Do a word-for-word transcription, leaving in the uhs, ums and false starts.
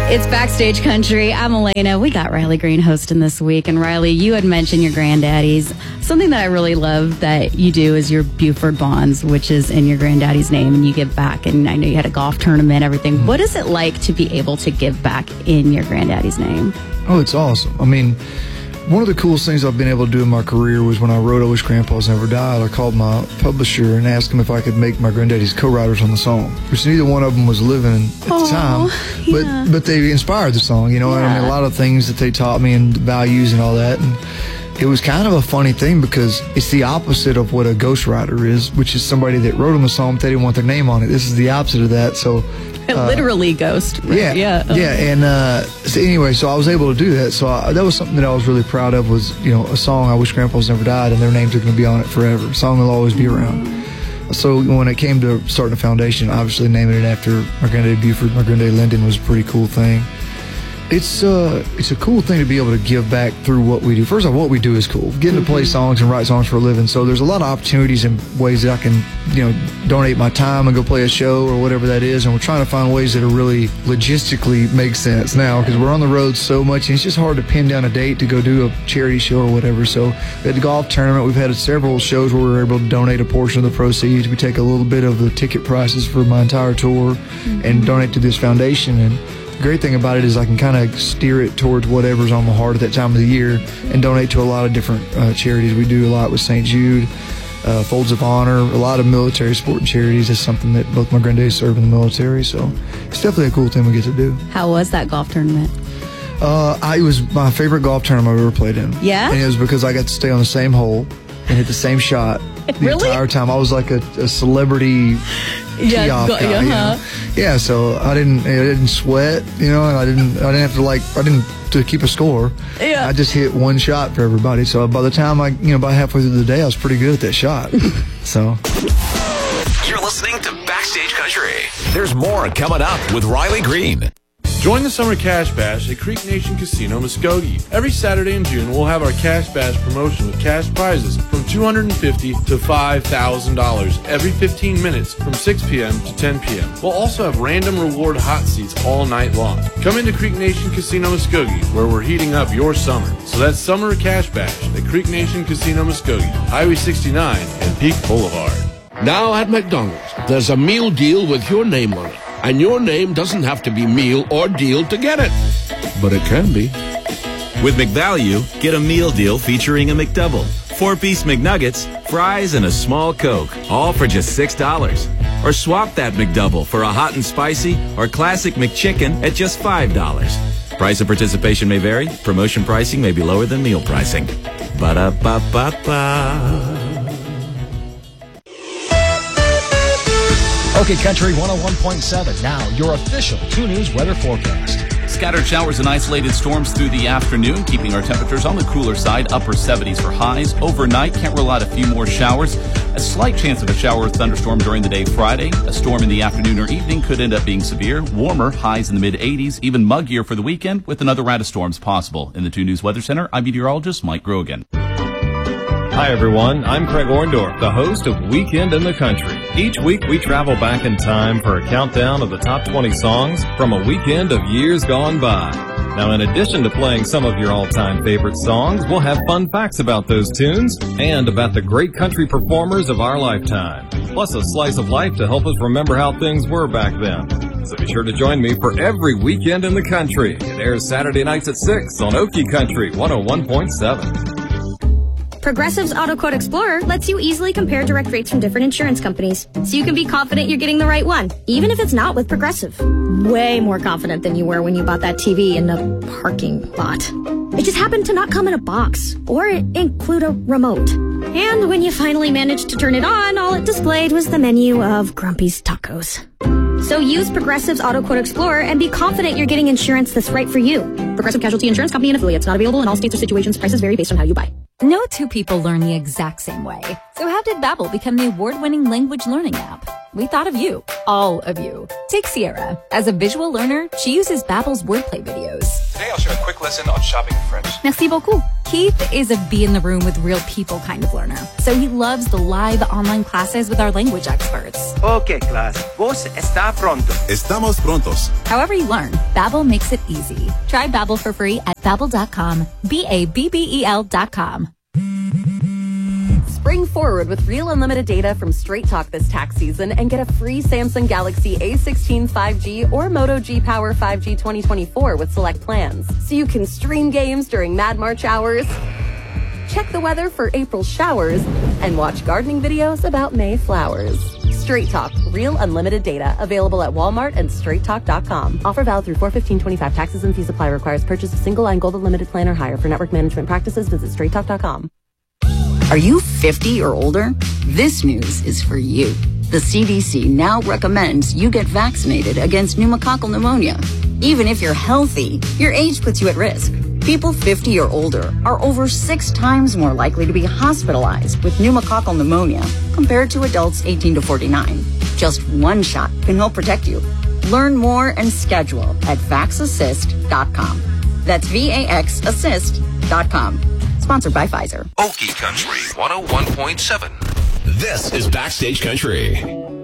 It's Backstage Country. I'm Elena. We got Riley Green hosting this week. And Riley, you had mentioned your granddaddies. Something that I really love that you do is your Buford Bonds, which is in your granddaddy's name, and you give back. And I know you had a golf tournament, everything. What is it like to be able to give back in your granddaddy's name? Oh, it's awesome. I mean, one of the coolest things I've been able to do in my career was when I wrote I Wish Grandpa's Never Died, I called my publisher and asked him if I could make my granddaddy's co-writers on the song, which neither one of them was living at Aww, the time, but yeah. but they inspired the song, you know, yeah. and I mean, a lot of things that they taught me and values and all that. And it was kind of a funny thing because it's the opposite of what a ghostwriter is, which is somebody that wrote them a song but they didn't want their name on it. This is the opposite of that. So Uh, literally ghost. Right? Yeah, yeah, yeah. And uh, so anyway, so I was able to do that. So I, that was something that I was really proud of. Was you know a song I Wish Grandpa's Never Died, and their names are going to be on it forever. A song will always be around. So when it came to starting a foundation, obviously naming it after my granddaddy Buford, my granddaddy Lyndon was a pretty cool thing. It's uh, it's a cool thing to be able to give back through what we do. First off, what we do is cool. Getting to play songs and write songs for a living. So there's a lot of opportunities and ways that I can, you know, donate my time and go play a show or whatever that is. And we're trying to find ways that are really logistically make sense now because we're on the road so much and it's just hard to pin down a date to go do a charity show or whatever. So we had the golf tournament. We've had several shows where we were able to donate a portion of the proceeds. We take a little bit of the ticket prices for my entire tour mm-hmm. and donate to this foundation. And the great thing about it is I can kind of steer it towards whatever's on my heart at that time of the year and donate to a lot of different uh, charities. We do a lot with Saint Jude, uh, Folds of Honor, a lot of military sport charities. It's something that both my granddaddies serve in the military, so it's definitely a cool thing we get to do. How was that golf tournament? Uh, I, it was my favorite golf tournament I've ever played in. Yeah? And it was because I got to stay on the same hole and hit the same shot the really? entire time. I was like a, a celebrity yeah, tee-off go, guy, uh-huh. you know? Yeah, so I didn't, I didn't sweat, you know, and I didn't, I didn't have to like, I didn't to keep a score. Yeah. I just hit one shot for everybody. So by the time I, you know, by halfway through the day, I was pretty good at that shot. So. You're listening to Backstage Country. There's more coming up with Riley Green. Join the Summer Cash Bash at Creek Nation Casino, Muskogee. Every Saturday in June, we'll have our Cash Bash promotion with cash prizes from two hundred fifty dollars to five thousand dollars every fifteen minutes from six p.m. to ten p.m. We'll also have random reward hot seats all night long. Come into Creek Nation Casino, Muskogee, where we're heating up your summer. So that's Summer Cash Bash at Creek Nation Casino, Muskogee, Highway sixty-nine and Peak Boulevard. Now at McDonald's, there's a meal deal with your name on it. And your name doesn't have to be meal or deal to get it. But it can be. With McValue, get a meal deal featuring a McDouble, four-piece McNuggets, fries, and a small Coke, all for just six dollars. Or swap that McDouble for a hot and spicy or classic McChicken at just five dollars. Price of participation may vary. Promotion pricing may be lower than meal pricing. Ba-da-ba-ba-ba. Okay, Country one oh one point seven. Now, your official two News weather forecast. Scattered showers and isolated storms through the afternoon, keeping our temperatures on the cooler side, upper seventies for highs. Overnight, can't rule out a few more showers. A slight chance of a shower or thunderstorm during the day Friday. A storm in the afternoon or evening could end up being severe. Warmer, highs in the mid-eighties, even muggier for the weekend, with another round of storms possible. In the two News Weather Center, I'm meteorologist Mike Grogan. Hi, everyone. I'm Craig Orndorff, the host of Weekend in the Country. Each week, we travel back in time for a countdown of the top twenty songs from a weekend of years gone by. Now, in addition to playing some of your all-time favorite songs, we'll have fun facts about those tunes and about the great country performers of our lifetime, plus a slice of life to help us remember how things were back then. So be sure to join me for Every Weekend in the Country. It airs Saturday nights at six on Okie Country one oh one point seven. Progressive's Auto Quote Explorer lets you easily compare direct rates from different insurance companies, so you can be confident you're getting the right one, even if it's not with Progressive. Way more confident than you were when you bought that T V in the parking lot. It just happened to not come in a box, or include a remote. And when you finally managed to turn it on, all it displayed was the menu of Grumpy's Tacos. So use Progressive's Auto Quote Explorer and be confident you're getting insurance that's right for you. Progressive Casualty Insurance Company and affiliates. Not available in all states or situations. Prices vary based on how you buy. No two people learn the exact same way. So how did Babbel become the award-winning language learning app? We thought of you. All of you. Take Sierra. As a visual learner, she uses Babbel's wordplay videos. Today I'll share a quick lesson on shopping in French. Merci beaucoup. Keith is a be in the room with real people kind of learner, so he loves the live online classes with our language experts. Okay, class. Vos está pronto. Estamos prontos. However you learn, Babbel makes it easy. Try Babbel for free at babbel dot com. B A B B E L dot com. Spring forward with real unlimited data from Straight Talk this tax season and get a free Samsung Galaxy A sixteen five G or Moto G Power five G twenty twenty-four with select plans. So you can stream games during Mad March hours, check the weather for April showers, and watch gardening videos about May flowers. Straight Talk, real unlimited data. Available at Walmart and straight talk dot com. Offer valid through four fifteen twenty-five. Taxes and fees apply. Requires purchase of single line gold unlimited plan or higher. For network management practices, visit straight talk dot com. Are you fifty or older? This news is for you. The C D C now recommends you get vaccinated against pneumococcal pneumonia. Even if you're healthy, your age puts you at risk. People fifty or older are over six times more likely to be hospitalized with pneumococcal pneumonia compared to adults eighteen to forty-nine. Just one shot can help protect you. Learn more and schedule at vax assist dot com. That's V A X assist dot com. Sponsored by Pfizer. Okie Country one oh one point seven. This is Backstage Country.